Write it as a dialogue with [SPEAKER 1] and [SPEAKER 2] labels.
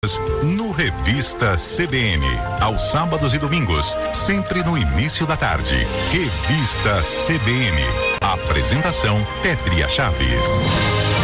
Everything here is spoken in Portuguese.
[SPEAKER 1] no Revista CBN, aos sábados e domingos, sempre no início da tarde. Revista CBN. Apresentação Pétria Chaves.